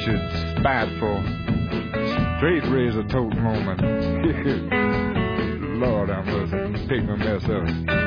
natured, spiteful, straight razor tote moment. Lord, I must pick my mess up.